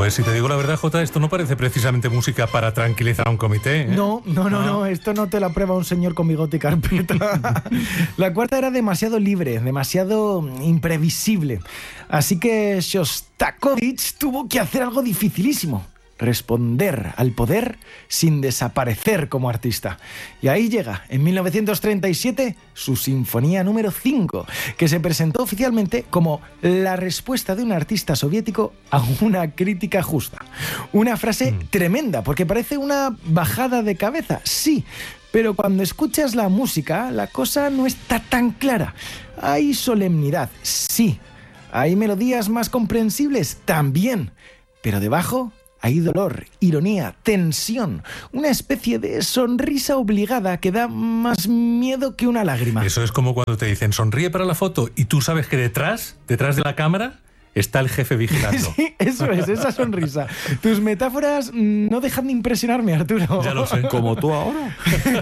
Pues si te digo la verdad, Jota, esto no parece precisamente música para tranquilizar a un comité, ¿eh? No, esto no te lo aprueba un señor con bigote y carpeta. La cuarta era demasiado libre, demasiado imprevisible. Así que Shostakovich tuvo que hacer algo dificilísimo: responder al poder sin desaparecer como artista. Y ahí llega, en 1937, su Sinfonía número 5, que se presentó oficialmente como la respuesta de un artista soviético a una crítica justa. Una frase tremenda, porque parece una bajada de cabeza, sí, pero cuando escuchas la música, la cosa no está tan clara. Hay solemnidad, sí. Hay melodías más comprensibles, también. Pero debajo hay dolor, ironía, tensión, una especie de sonrisa obligada que da más miedo que una lágrima. Eso es como cuando te dicen sonríe para la foto y tú sabes que detrás de la cámara está el jefe vigilando. Sí, eso es, esa sonrisa. Tus metáforas no dejan de impresionarme, Arturo. Ya lo sé. Como tú ahora.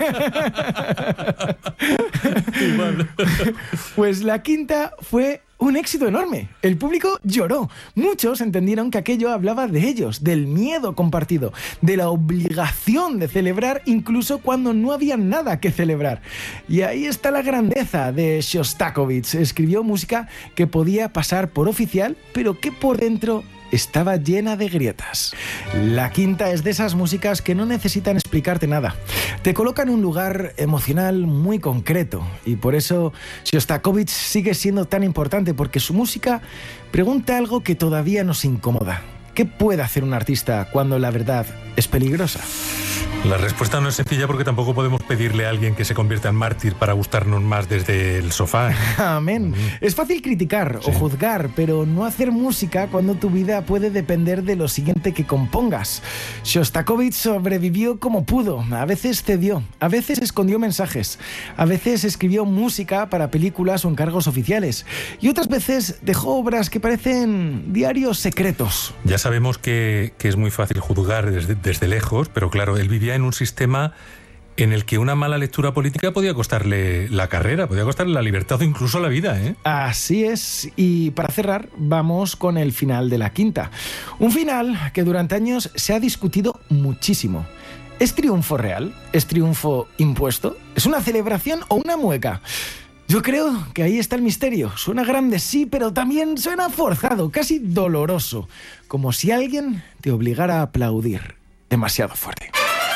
Pues la quinta fue un éxito enorme. El público lloró. Muchos entendieron que aquello hablaba de ellos, del miedo compartido, de la obligación de celebrar incluso cuando no había nada que celebrar. Y ahí está la grandeza de Shostakovich. Escribió música que podía pasar por oficial, pero que por dentro estaba llena de grietas. La quinta es de esas músicas que no necesitan explicarte nada. Te coloca en un lugar emocional muy concreto, y por eso Shostakovich sigue siendo tan importante, porque su música pregunta algo que todavía nos incomoda. ¿Qué puede hacer un artista cuando la verdad es peligrosa? La respuesta no es sencilla, porque tampoco podemos pedirle a alguien que se convierta en mártir para gustarnos más desde el sofá. Amén. Es fácil criticar o juzgar, pero no hacer música cuando tu vida puede depender de lo siguiente que compongas. Shostakovich sobrevivió como pudo. A veces cedió, a veces escondió mensajes, a veces escribió música para películas o encargos oficiales, y otras veces dejó obras que parecen diarios secretos. Ya sabemos que es muy fácil juzgar desde lejos, pero claro, él vivía en un sistema en el que una mala lectura política podía costarle la carrera, podía costarle la libertad o incluso la vida, ¿eh? Así es. Y para cerrar, vamos con el final de la quinta. Un final que durante años se ha discutido muchísimo. ¿Es triunfo real? ¿Es triunfo impuesto? ¿Es una celebración o una mueca? Yo creo que ahí está el misterio. Suena grande, sí, pero también suena forzado, casi doloroso, como si alguien te obligara a aplaudir demasiado fuerte.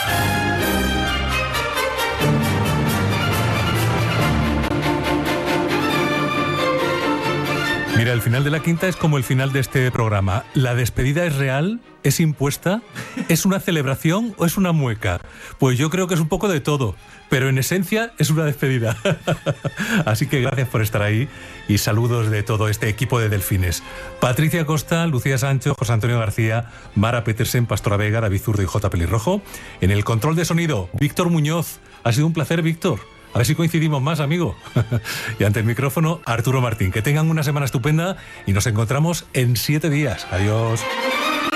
Mira, el final de la quinta es como el final de este programa. ¿La despedida es real? ¿Es impuesta? ¿Es una celebración o es una mueca? Pues yo creo que es un poco de todo, pero en esencia es una despedida. Así que gracias por estar ahí y saludos de todo este equipo de Delfines. Patricia Costa, Lucía Sancho, José Antonio García, Mara Petersen, Pastora Vega, David Zurdo y J. Pelirrojo. En el control de sonido, Víctor Muñoz. Ha sido un placer, Víctor. A ver si coincidimos más, amigo. Y ante el micrófono, Arturo Martín. Que tengan una semana estupenda y nos encontramos en 7 días. Adiós.